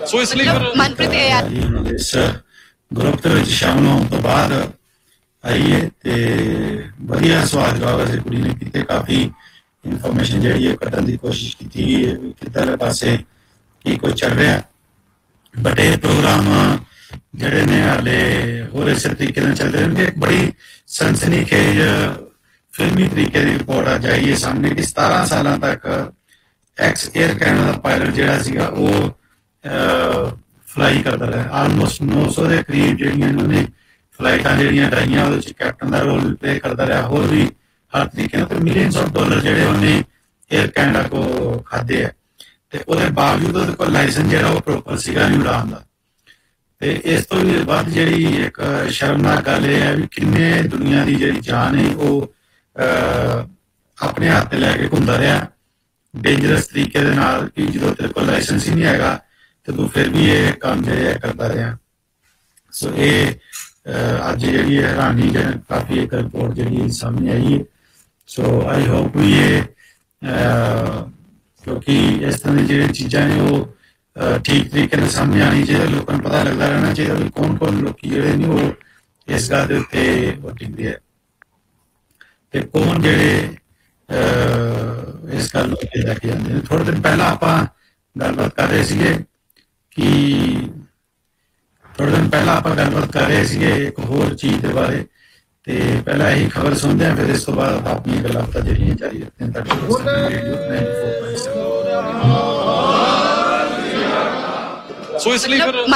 ਸੋ ਇਸ ਲਈ ਫਿਰ ਮਨਪ੍ਰੀਤ ਇਸ ਗਰੁੱਪ ਦੇ ਵਿੱਚ ਸ਼ਾਮਲ ਹੋਣ ਤੋਂ ਬਾਅਦ ਆਈਏ ਤੇ ਵਧੀਆ ਸਵਾਲ ਜਵਾਬ ਅਸੀਂ ਕੁੜੀ ਨੇ ਕੀਤੇ, ਕਾਫੀ ਇਨਫੋਰਮੇਸ਼ਨ ਜਿਹੜੀ ਹੈ ਕੱਢਣ ਦੀ ਕੋਸ਼ਿਸ਼ ਕੀਤੀ ਕਿੱਧਰਲੇ ਪਾਸੇ ਕੀ ਕੁਝ ਚੱਲ ਰਿਹਾ। ਬਟ ਇਹ ਪ੍ਰੋਗਰਾਮ ਜਿਹੜੇ ਨੇ ਹਾਲੇ ਹੋਰ ਇਸੇ ਤਰੀਕੇ ਨਾਲ ਚੱਲਦੇ ਰਹਿਣਗੇ। ਇੱਕ ਬੜੀ ਸਨਸਨੀਖੇਜ਼ ਫਿਲਮੀ ਤਰੀਕੇ ਦੀ ਰਿਪੋਰਟ ਆ ਜਾਈਏ ਸਾਹਮਣੇ ਕਿ 17 ਸਾਲਾਂ ਤੱਕ ਐਕਸ ਏਅਰ ਕੈਨੇਡਾ ਦਾ ਪਾਇਲਟ ਜਿਹੜਾ ਸੀਗਾ ਉਹ ਫਲਾਈ ਕਰਦਾ ਰਿਹਾ। ਆਲਮੋਸਟ 900 ਦੇ ਕਰੀਬ ਜਿਹੜੀਆਂ ਉਹਨੇ ਫਲਾਈਟਾਂ ਜਿਹੜੀਆਂ ਡਾਈਆਂ ਉਹਦੇ 'ਚ ਕੈਪਟਨ ਦਾ ਰੋਲ ਪਲੇ ਕਰਦਾ ਰਿਹਾ। ਹੋਰ ਵੀ ਹਰ ਤਰੀਕੇ ਨਾਲ ਮਿਲੀਅਨਸ ਆਫ ਡਾਲਰ ਜਿਹੜੇ ਉਹਨੇ ਏਅਰ ਕੈਨੇਡਾ ਕੋ ਖਾਦੇ ਹੈ ਤੇ ਉਹਦੇ ਬਾਵਜੂਦ ਉਹਦੇ ਕੋਲ ਲਾਇਸੈਂਸ ਜਿਹੜਾ ਉਹ ਪ੍ਰੋਪਰ ਸੀਗਾ ਨਹੀਂ ਉਡਾਉਣ ਦਾ। ਤੇ ਇਸ ਤੋਂ ਵੀ ਬਾਅਦ ਜਿਹੜੀ ਇੱਕ ਸ਼ਰਮਨਾਕ ਗੱਲ ਇਹ ਹੈ ਵੀ ਕਿੰਨੇ ਦੁਨੀਆ ਦੀ ਜਿਹੜੀ ਜਾਨ ਹੈ ਉਹ ਆਪਣੇ ਹੱਥ ਤੇ ਲੈ ਕੇ ਘੁੰਮਦਾ ਰਿਹਾ ਡੇਂਜਰਸ ਤਰੀਕੇ ਦੇ ਨਾਲ ਕਿ ਜਦੋਂ ਤੇਰੇ ਕੋਲ ਲਾਇਸੈਂਸ ਹੀ ਨਹੀਂ ਹੈਗਾ ਤੇ ਤੂੰ ਫਿਰ ਵੀ ਇਹ ਕੰਮ ਜਿਹੜੇ ਕਰਦਾ ਰਿਹਾ। ਸੋ ਇਹ ਅੱਜ ਜਿਹੜੀ ਹੈਰਾਨੀ ਕਾਫੀ ਇੱਕ ਰਿਪੋਰਟ ਜਿਹੜੀ ਸਾਹਮਣੇ ਆਈ ਹੈ। ਸੋ ਆਈ ਹੋਪ ਵੀ ਇਹ ਕਿਉਂਕਿ ਇਸ ਤਰ੍ਹਾਂ ਦੀ ਜਿਹੜੀਆਂ ਚੀਜ਼ਾਂ ਨੇ ਉਹ ਠੀਕ ਤਰੀਕੇ ਨਾਲ ਸਾਹਮਣੇ ਆਉਣੀ ਚਾਹੀਦੀ, ਲੋਕਾਂ ਨੂੰ ਪਤਾ ਲੱਗਦਾ ਰਹਿਣਾ ਚਾਹੀਦਾ ਵੀ ਕੌਣ ਕੌਣ ਲੋਕੀ ਜਿਹੜੇ ਨੇ ਉਹ ਇਸ ਗੱਲ ਦੇ ਉੱਤੇ ਟਿਕਦੇ ਹੈ ਤੇ ਕੌਣ ਜਿਹੜੇ ਇਸ ਗੱਲ ਨੂੰ ਲੈ ਕੇ ਜਾਂਦੇ ਨੇ। ਥੋੜੇ ਦਿਨ ਪਹਿਲਾਂ ਆਪਾਂ ਗੱਲਬਾਤ ਕਰ ਰਹੇ ਸੀਗੇ ਇੱਕ ਹੋਰ ਚੀਜ਼ ਦੇ ਬਾਰੇ ਤੇ ਪਹਿਲਾਂ ਇਹੀ ਖਬਰ ਸੁਣਦੇ ਹਾਂ, ਫਿਰ ਇਸ ਤੋਂ ਬਾਅਦ ਆਪਣੀਆਂ ਗੱਲਾਂ ਜਿਹੜੀਆਂ ਜਾਰੀ ਰੱਖਦੇ ਹਾਂ ਸੋ ਇਸ ਲਈ ਫਿਰ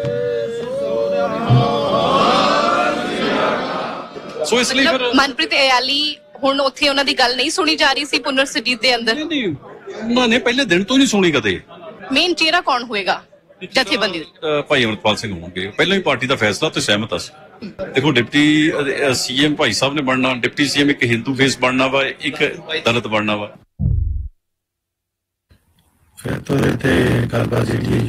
ਮਨਪ੍ਰੀਤ ਇਆਲੀ ਹੁਣ ਉੱਥੇ ਉਹਨਾਂ ਦੀ ਗੱਲ ਨਹੀਂ ਸੁਣੀ ਜਾ ਰਹੀ ਸੀ ਪੁਨਰ ਸਜੀਤ ਦੇ ਅੰਦਰ? ਨਹੀਂ, ਉਹਨਾਂ ਨੇ ਪਹਿਲੇ ਦਿਨ ਤੋਂ ਨਹੀਂ ਸੁਣੀ ਕਦੇ। ਮੇਨ ਚਿਹਰਾ ਕੌਣ ਹੋਏਗਾ ਜਥੇਬੰਦੀ? ਭਾਈ ਅਮਰਪਾਲ ਸਿੰਘ ਹੋਣਗੇ। ਪਹਿਲਾਂ ਹੀ ਪਾਰਟੀ ਦਾ ਫੈਸਲਾ ਤੇ ਸਹਿਮਤ ਸੀ। ਦੇਖੋ ਡਿਪਟੀ ਸੀਐਮ ਭਾਈ ਸਾਹਿਬ ਨੇ ਬਣਨਾ, ਡਿਪਟੀ ਸੀਐਮ ਇੱਕ ਹਿੰਦੂ ਫੇਸ ਬਣਨਾ ਵਾ, ਇੱਕ ਦਲਿਤ ਬਣਨਾ ਵਾ। ਫਿਰ ਤੋਂ ਤੇ ਗੱਲਬਾਤ ਜਿਹੜੀ